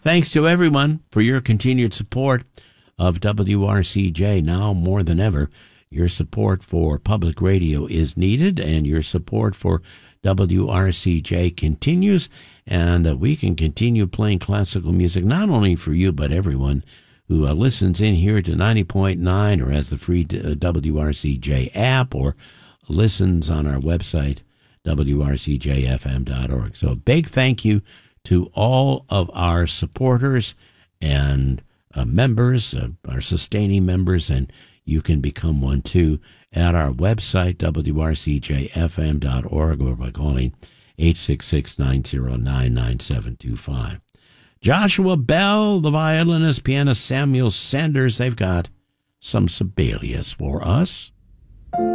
Thanks to everyone for your continued support of WRCJ. Now more than ever, your support for public radio is needed, and your support for WRCJ continues, and we can continue playing classical music, not only for you, but everyone who listens in here to 90.9 or has the free WRCJ app or listens on our website, WRCJFM.org. So a big thank you to all of our supporters and members, our sustaining members, and you can become one too at our website, WRCJFM.org, or by calling 866-909-9725. Joshua Bell, the violinist, pianist Samuel Sanders, they've got some Sibelius for us.